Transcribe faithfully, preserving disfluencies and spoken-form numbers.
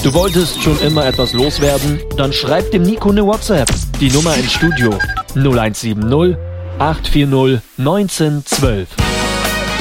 Du wolltest schon immer etwas loswerden? Dann schreib dem Nico eine WhatsApp. Die Nummer ins Studio null eins sieben null acht vier null eins neun eins zwei.